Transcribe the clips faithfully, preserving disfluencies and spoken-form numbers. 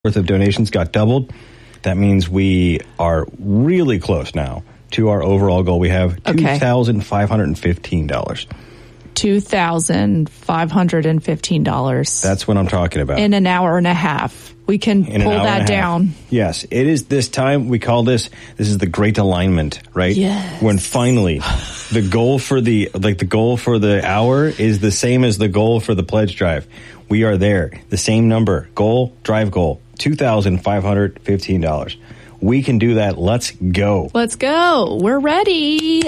worth of donations got doubled. That means we are really close now to our overall goal. We have two thousand five hundred fifteen dollars. two thousand five hundred fifteen dollars. That's what I'm talking about. In an hour and a half. We can In pull that down. Yes, it is this time. We call this, this is the great alignment, right? Yes. When finally the goal for the, like the goal for the hour is the same as the goal for the pledge drive. We are there. The same number, goal, drive goal, two thousand five hundred fifteen dollars. We can do that. Let's go. Let's go. We're ready.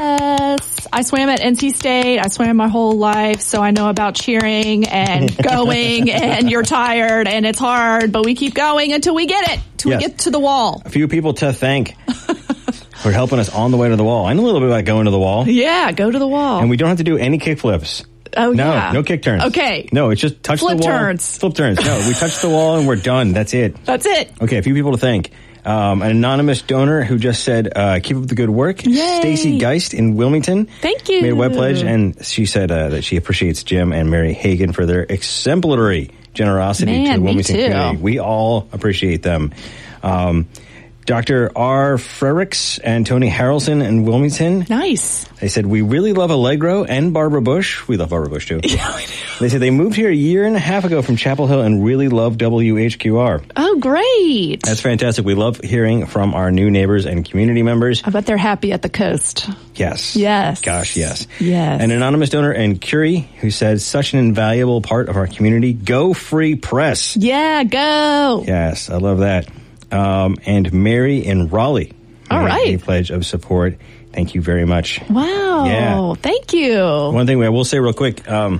Yes. I swam at N C State. I swam my whole life, so I know about cheering and going, and you're tired and it's hard, but we keep going until we get it, till Yes. we get to the wall. A few people to thank for helping us on the way to the wall. I know a little bit about going to the wall. Yeah, go to the wall. And we don't have to do any kick flips. Oh, no, yeah. no kick turns. Okay. No, it's just touch Flip the wall. turns. Flip turns. No, we touch the wall and we're done. That's it. That's it. Okay, a few people to thank. Um, an anonymous donor who just said, uh, keep up the good work. Yay. Stacy Geist in Wilmington. Thank you. Made a web pledge, and she said uh, that she appreciates Jim and Mary Hagan for their exemplary generosity Man, to the me Wilmington too. community. We all appreciate them. Um, Doctor R. Frericks and Tony Harrelson in Wilmington. Nice. They said, we really love Allegro and Barbara Bush. We love Barbara Bush, too. Yeah, we do. They said they moved here a year and a half ago from Chapel Hill and really love W H Q R. Oh, great. That's fantastic. We love hearing from our new neighbors and community members. I bet they're happy at the coast. Yes. Yes. Gosh, yes. Yes. An anonymous donor in Curie who said, such an invaluable part of our community. Go Free Press. Yeah, go. Yes, I love that. Um, and Mary in Raleigh. All made right. A pledge of support. Thank you very much. Wow. Yeah. Thank you. One thing I will say real quick, um,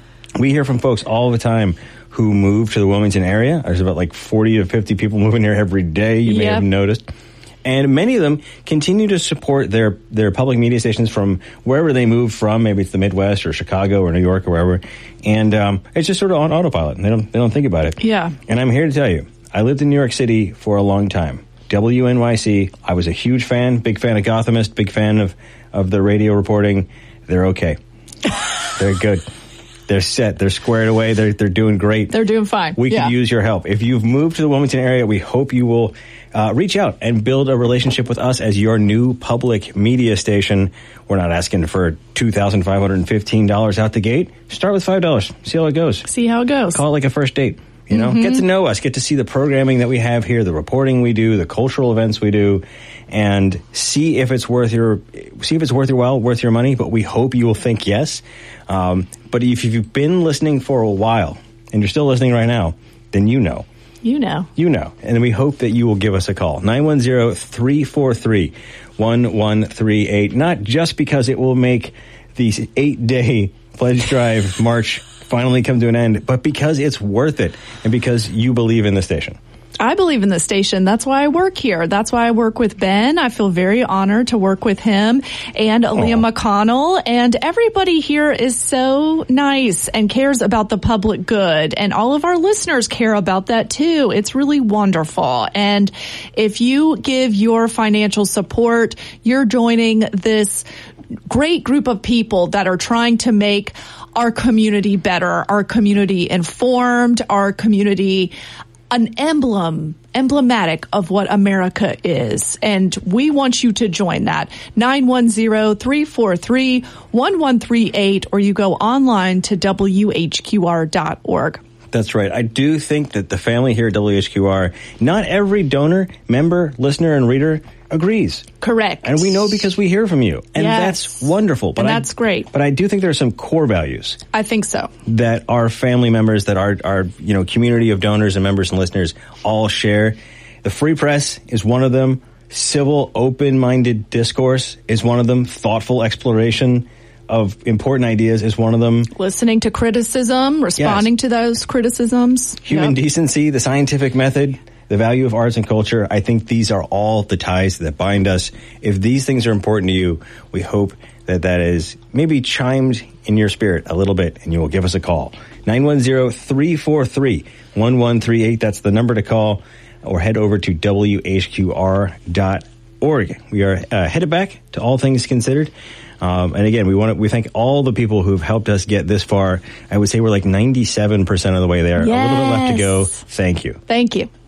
we hear from folks all the time who move to the Wilmington area. There's about like forty to fifty people moving here every day. You may Yep. have noticed. And many of them continue to support their, their public media stations from wherever they moved from. Maybe it's the Midwest or Chicago or New York or wherever. And um, it's just sort of on autopilot. They don't, they don't think about it. Yeah. And I'm here to tell you, I lived in New York City for a long time. W N Y C, I was a huge fan, big fan of Gothamist, big fan of, of the radio reporting. They're okay. They're good. They're set. They're squared away. They're they're doing great. They're doing fine. We yeah. could use your help. If you've moved to the Wilmington area, we hope you will uh, reach out and build a relationship with us as your new public media station. We're not asking for two thousand five hundred fifteen dollars out the gate. Start with five dollars. See how it goes. See how it goes. Call it like a first date. You know, Mm-hmm. get to know us, get to see the programming that we have here, the reporting we do, the cultural events we do, and see if it's worth your, see if it's worth your while, worth your money. But we hope you will think yes. Um, but if you've been listening for a while and you're still listening right now, then you know. You know. You know. And we hope that you will give us a call. nine one zero, three four three, one one three eight. Not just because it will make the eight-day pledge drive march finally come to an end, but because it's worth it and because you believe in the station. I believe in the station. That's why I work here. That's why I work with Ben. I feel very honored to work with him and Aaliyah Oh. McConnell. And everybody here is so nice and cares about the public good. And all of our listeners care about that too. It's really wonderful. And if you give your financial support, you're joining this great group of people that are trying to make our community better, our community informed, our community an emblem, emblematic of what America is. And we want you to join that. nine one zero, three four three, one one three eight, or you go online to W H Q R dot org. That's right. I do think that the family here at W H Q R, not every donor, member, listener, and reader agrees. Correct. And we know because we hear from you. And Yes. that's wonderful. But And I- that's great. But I do think there are some core values I think so. that our family members, that our, our you know community of donors and members and listeners all share. The free press is one of them. Civil, open-minded discourse is one of them. Thoughtful exploration of important ideas is one of them. Listening to criticism, responding Yes. to those criticisms. Human Yep. decency, the scientific method, the value of arts and culture. I think these are all the ties that bind us. If these things are important to you, we hope that that is maybe chimed in your spirit a little bit, and you will give us a call. nine one zero, three four three, one one three eight. That's the number to call, or head over to W H Q R dot org. We are uh, headed back to All Things Considered. Um, and again, we want to, we thank all the people who've helped us get this far. I would say we're like ninety-seven percent of the way there. Yes. A little bit left to go. Thank you. Thank you.